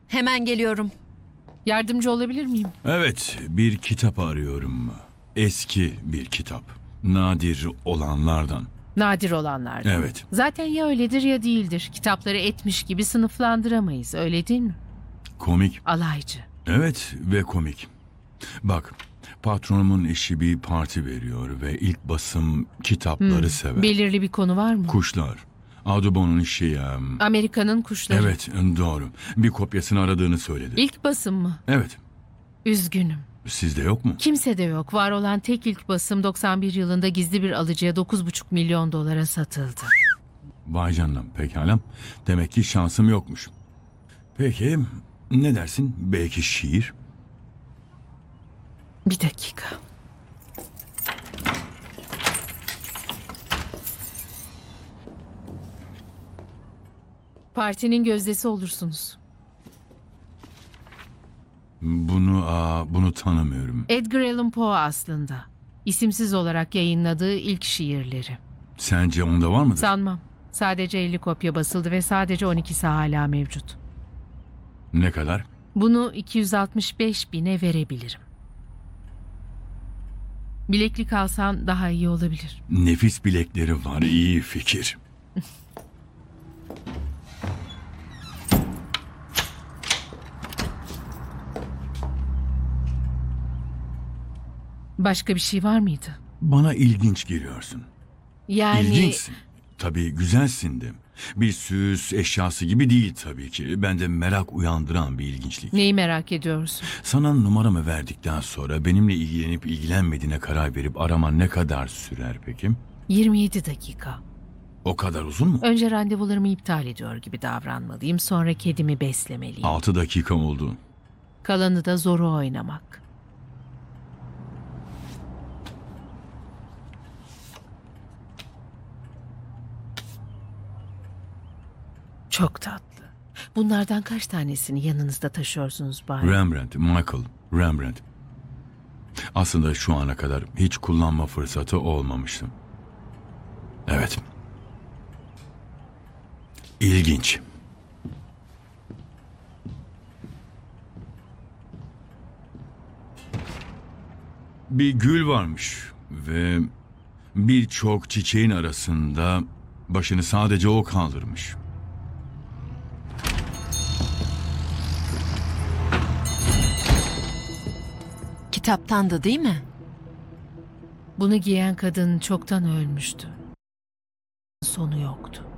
Hemen geliyorum. Yardımcı olabilir miyim? Evet, bir kitap arıyorum. Eski bir kitap. Nadir olanlardan. Nadir olanlardan. Evet. Zaten ya öyledir ya değildir. Kitapları etmiş gibi sınıflandıramayız, öyle değil mi? Komik. Alaycı. Evet ve komik. Bak, patronumun eşi bir parti veriyor ve ilk basım kitapları sever. Belirli bir konu var mı? Kuşlar. Audubon'un işi... Amerika'nın kuşları. Evet, doğru. Bir kopyasını aradığını söyledi. İlk basım mı? Evet. Üzgünüm. Sizde yok mu? Kimse de yok. Var olan tek ilk basım 91 yılında gizli bir alıcıya 9,5 milyon dolara satıldı. Vay canına, pekala. Demek ki şansım yokmuş. Peki, ne dersin? Belki şiir? Bir dakika. Partinin gözdesi olursunuz. Bunu tanımıyorum. Edgar Allan Poe aslında. İsimsiz olarak yayınladığı ilk şiirleri. Sence onda var mıdır? Sanmam. Sadece 50 kopya basıldı ve sadece 12'si hala mevcut. Ne kadar? Bunu 265 bine verebilirim. Bileklik alsan daha iyi olabilir. Nefis bilekleri var, iyi fikir. Başka bir şey var mıydı? Bana ilginç geliyorsun. Yani İlginçsin. Tabii güzelsin de. Bir süs eşyası gibi değil tabii ki. Bende merak uyandıran bir ilginçlik. neyi merak ediyorsun? Sana numaramı verdikten sonra benimle ilgilenip ilgilenmediğine karar verip araman ne kadar sürer peki? 27 dakika. O kadar uzun mu? Önce randevularımı iptal ediyor gibi davranmalıyım. Sonra kedimi beslemeliyim. 6 dakika oldu. Kalanı da zoru oynamak. Çok tatlı. Bunlardan kaç tanesini yanınızda taşıyorsunuz bari? Rembrandt, Michael Rembrandt. Aslında şu ana kadar hiç kullanma fırsatı olmamıştı. Evet. İlginç. Bir gül varmış ve birçok çiçeğin arasında başını sadece o kaldırmış. Kitaptan da değil mi? Bunu giyen kadın çoktan ölmüştü. Sonu yoktu.